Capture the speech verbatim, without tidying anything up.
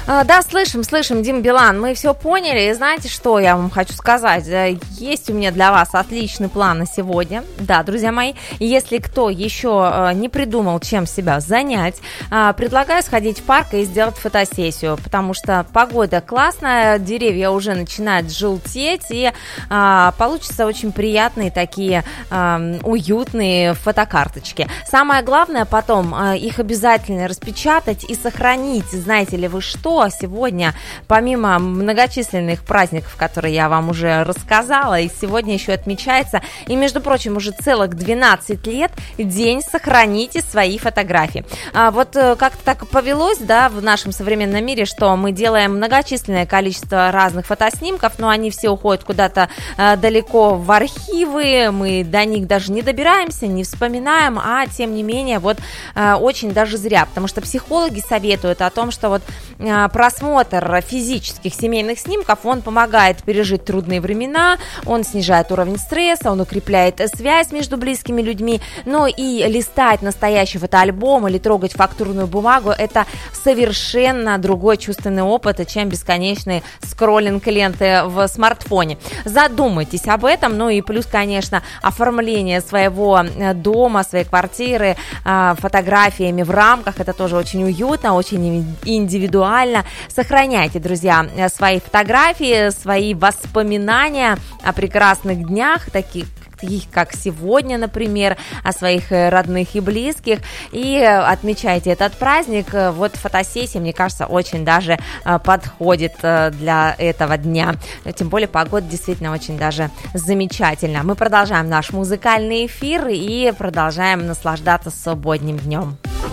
А, да, слышим, слышим, Дим Билан, мы все поняли, и знаете, что я вам хочу сказать? Есть у меня для вас отличный план на сегодня, да, друзья мои, если кто еще не придумал, чем себя занять, предлагаю сходить в парк и сделать фотосессию, потому что погода классная, деревья уже начинают желтеть, и а, получатся очень приятные такие а, уютные фотокарточки. Самое главное потом а, их обязательно распечатать и сохранить, знаете ли вы что, сегодня, помимо многочисленных праздников, которые я вам уже рассказала, и сегодня еще отмечается, и, между прочим, уже целых двенадцать лет день «Сохраните свои фотографии». А вот как-то так повелось, да, в нашем современном мире, что мы делаем многочисленное количество разных фотоснимков, но они все уходят куда-то а, далеко в архивы, мы до них даже не добираемся, не вспоминаем, а тем не менее, вот а, очень даже зря, потому что психологи советуют о том, что вот а, просмотр физических семейных снимков, он помогает пережить трудные времена, он снижает уровень стресса, он укрепляет связь между близкими людьми, но и листать настоящий фотоальбом или трогать фактурную бумагу, это совершенно другой чувственный опыт, чем бесконечный скроллинг ленты в смартфоне. Задумайтесь об этом, ну и плюс, конечно, оформление своего дома, своей квартиры фотографиями в рамках, это тоже очень уютно, очень индивидуально. Сохраняйте, друзья, свои фотографии, свои воспоминания о прекрасных днях, таких таких как сегодня, например, о своих родных и близких, и отмечайте этот праздник. Вот фотосессия, мне кажется, очень даже подходит для этого дня, тем более погода действительно очень даже замечательна. Мы продолжаем наш музыкальный эфир и продолжаем наслаждаться субботним днем.